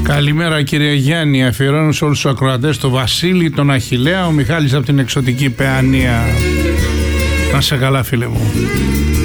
Καλημέρα κύριε Γιάννη, αφιερώνω σε όλους τους ακροατές το Βασίλη, τον Αχιλλέα, ο Μιχάλης από την εξωτική Παιανία. Να σε καλά φίλε μου.